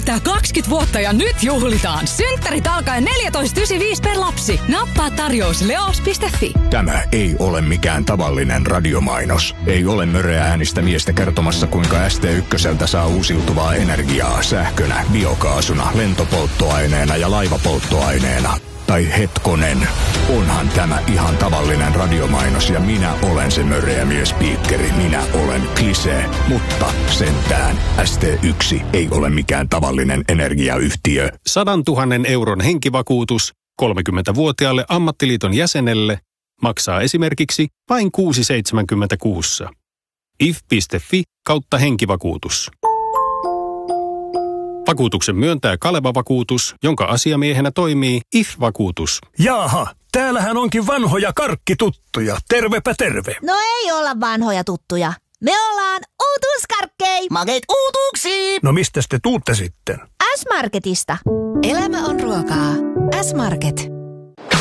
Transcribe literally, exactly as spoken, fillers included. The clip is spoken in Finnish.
täyttää kaksikymmentä vuotta ja nyt juhlitaan. Synttärit alkaen neljätoista yhdeksänkymmentäviisi per lapsi. Nappaa tarjous leos piste fi. Tämä ei ole mikään tavallinen radiomainos. Ei ole möreä äänistä miestä kertomassa, kuinka S T ykköseltä saa uusiutuvaa energiaa sähkönä, biokaasuna, lentopolttoaineena ja laivapolttoaineena. Tai hetkonen, onhan tämä ihan tavallinen radiomainos ja minä olen se möreä miespiikkeri. Minä olen Klise, mutta sentään S T yksi ei ole mikään tavallinen energiayhtiö. Sadantuhannen euron henkivakuutus kolmekymmentävuotiaalle ammattiliiton jäsenelle maksaa esimerkiksi vain kuusi pilkku seitsemänkymmentä kuussa. if piste fi kautta henkivakuutus. Vakuutuksen myöntää Kaleva Vakuutus, jonka asiamiehenä toimii I F-vakuutus. Jaaha, täällähän onkin vanhoja karkkituttuja. Tervepä terve. No ei olla vanhoja tuttuja. Me ollaan uutuuskarkkei. Makeet uutuuksia. No mistäs te tuutte sitten? S-Marketista. Elämä on ruokaa. S-Market.